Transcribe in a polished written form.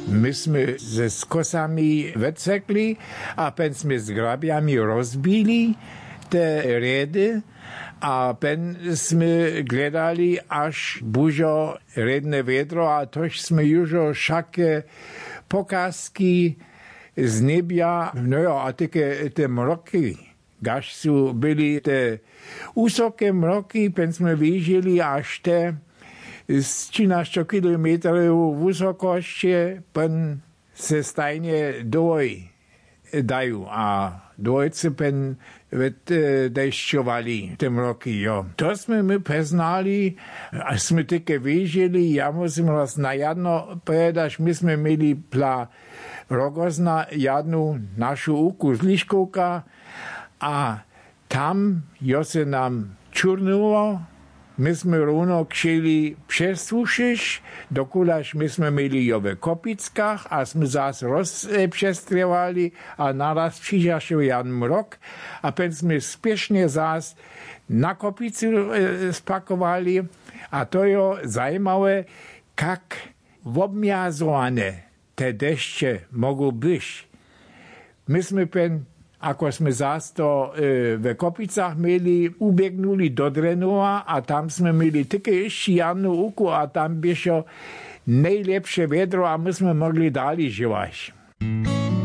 Myśmy ze skosami wycekli, a pęśmy z grabiami rozbili te redy, a pęśmy gledali, aż buzo redne wiedro, a tośmy już wszakie pokazki z niebia, no a te mroki, gaż su byli te wysokie mroki, pęśmy widzieli aż te z 13 kilometrów wysokości pen se stajnie dają, a dojce pen deszczowali te mroki, jo. To my poznali, a sme také wiedzieli, ja musím raz na jedno povedať, myśmy mieli pla rogozna jednu našu uku z Liškovka a tam jo se nam čurnulo. Myśmy równo chcieli przesłuchać, dokulaż myśmy mieli jo w Kopickach, a sme zas rozprzestrewali, a naraz przyjrzał jeden mrok, a pęśmy spiesznie zas na Kopicy spakowali, a to jo zajímawe, jak obmiazowane te deszcze mogą być. Myśmy ako sme zás to v Kopicach mieli, ubiegnuli do Drenova a tam sme mieli také ešte jednu uku a tam bylo najlepšie vedro a my sme mogli dali živať.